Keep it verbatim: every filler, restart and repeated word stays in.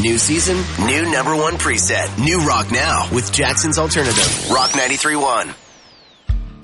New season, new number one preset. New Rock Now with Jackson's Alternative. Rock ninety-three point one.